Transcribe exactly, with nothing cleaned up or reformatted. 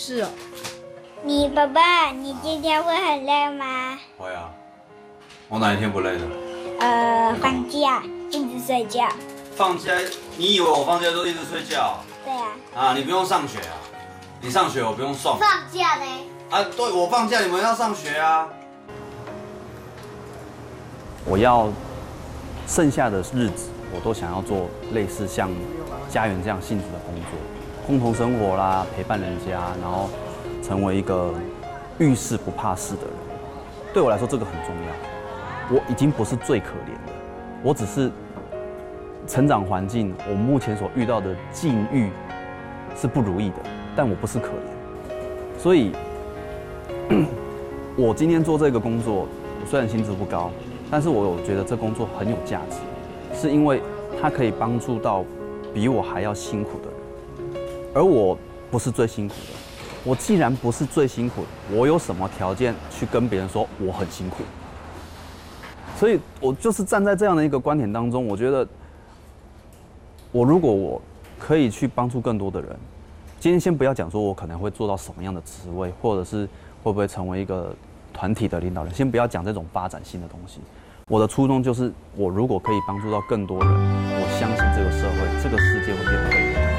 事哦。 你爸爸，你今天会很累吗？ 会啊，我哪一天不累的？ 呃，放假一直睡觉。 放假？你以为我放假都一直睡觉？ 对啊。 啊，你不用上学啊？你上学我不用送。 放假呢？ 啊，对，我放假你们要上学啊。 我要剩下的日子，我都想要做类似像家园这样性质的工作，共同生活啦，陪伴人家，然后成为一个遇事不怕事的人。对我来说，这个很重要。我已经不是最可怜的，我只是成长环境，我目前所遇到的境遇是不如意的，但我不是可怜。所以，我今天做这个工作，虽然薪资不高，但是我有觉得这工作很有价值，是因为它可以帮助到比我还要辛苦的人，而我不是最辛苦的。我既然不是最辛苦的，我有什么条件去跟别人说我很辛苦？所以我就是站在这样的一个观点当中，我觉得，我如果我可以去帮助更多的人，今天先不要讲说我可能会做到什么样的职位，或者是会不会成为一个团体的领导人，先不要讲这种发展性的东西。我的初衷就是，我如果可以帮助到更多人，我相信这个社会、这个世界会变得更好。